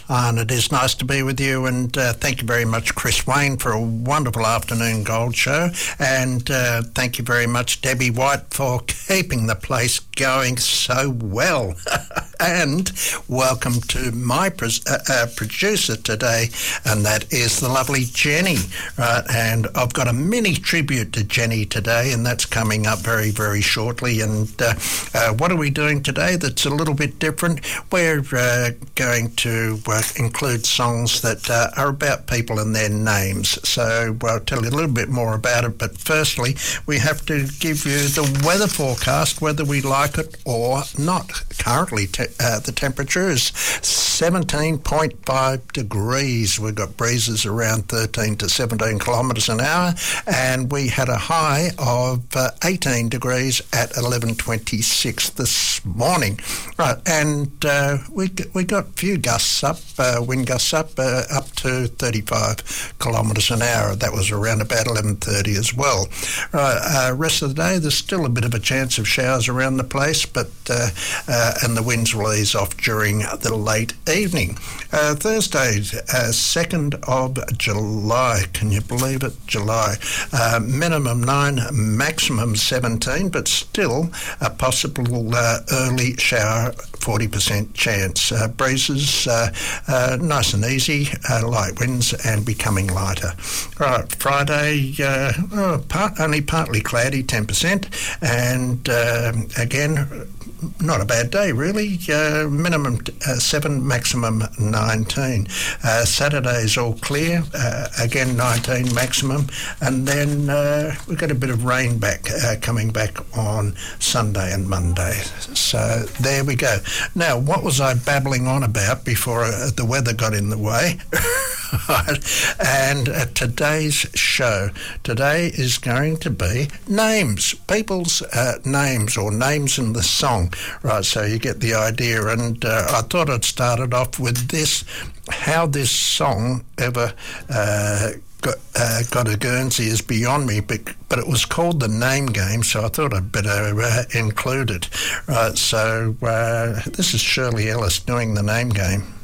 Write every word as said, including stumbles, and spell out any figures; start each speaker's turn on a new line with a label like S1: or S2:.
S1: And it is nice to be with you, and uh, thank you very much, Chris Wayne, for a wonderful afternoon gold show, and uh, thank you very much, Debbie White, for keeping the place going so well. And welcome to my pres- uh, uh, producer today, and that is the lovely Jenny. Right, and I've got a mini tribute to Jenny today, and that's coming up very, very shortly. And uh, uh, what are we doing today that's a little bit different? We're uh, going to uh, include songs that uh, are about people and their names. So I'll tell you a little bit more about it. But firstly, we have to give you the weather forecast, whether we like it or not. Currently, te- uh, the temperature is seventeen point five degrees. We've got breezes around thirteen to seventeen kilometres an hour, and we had a high of uh, eighteen degrees at eleven twenty-six this morning. Right, and uh, we we got a few gusts up, uh, wind gusts up, uh, up to thirty-five kilometres an hour. That was around about eleven thirty as well. Right, uh, rest of the day, there's still a bit of a chance of showers around the place, but uh, uh, and the winds will ease off during the late evening. Uh, Thursday, uh, second of July. Can you believe it? July. Uh, minimum nine, maximum seventeen, but still a possible uh, early shower, forty percent chance. Uh, breezes, uh, uh, nice and easy, uh, light winds and becoming lighter. Right, Friday, uh, oh, part, only partly cloudy, ten percent, and uh, again, not a bad day really. Uh, minimum uh, seven, maximum nineteen. Uh, Saturday's all clear, uh, again nineteen maximum, and then uh, we've got a bit of rain back uh, coming back on Sunday and Monday. So there we go. Now, what was I babbling on about before uh, the weather got in the way? And uh, today's show today is going to be names, people's uh, names, or names in the song. Right, so you get the idea. And uh, I thought I'd start it off with this, how this song ever uh, got, uh, got a Guernsey is beyond me, but, but it was called The Name Game, so I thought I'd better uh, include it. Right, so uh, this is Shirley Ellis doing The Name Game.